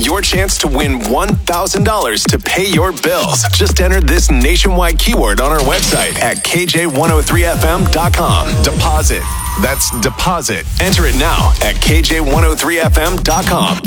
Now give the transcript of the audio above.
your chance to win $1,000 to pay your bills. Just enter this nationwide keyword on our website at KJ103FM.com. Deposit. That's deposit. Enter it now at KJ103FM.com.